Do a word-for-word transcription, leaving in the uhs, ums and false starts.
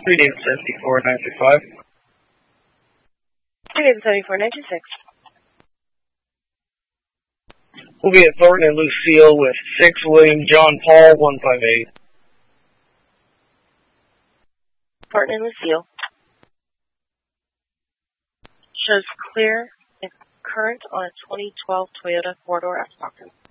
three David seventy-four nine six five. three David seventy-four nine two six. We'll be at Thornton and Lucille with six William John Paul one five eight. Thornton and Lucille. Shows clear and current on a twenty twelve Toyota four-door S-Box.